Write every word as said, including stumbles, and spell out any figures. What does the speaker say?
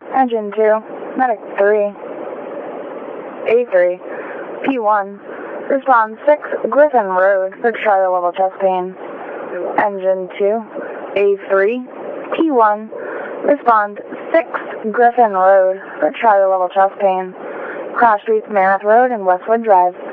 Engine two, Medic three, A three, P one, respond six Griffin Road for Charlie level chest pain. Engine two, A three, P one, respond six Griffin Road for Charlie level chest pain. Cross Streets, Mammoth Road and Westwood Drive.